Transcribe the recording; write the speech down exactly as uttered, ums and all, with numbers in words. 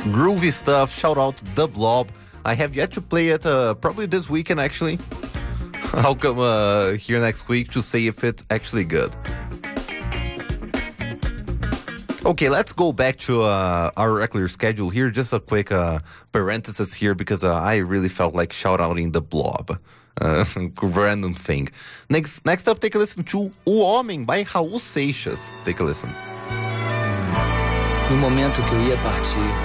Groovy stuff. Shout out The Blob. I have yet to play it, uh, probably this weekend actually. I'll come uh, here next week to see if it's actually good. Okay, let's go back to uh, our regular schedule here. Just a quick uh, parenthesis here because uh, I really felt like shout-outing The Blob. Uh, random thing. Next, next up, take a listen to O Homem by Raul Seixas. Take a listen. No momento que eu ia partir,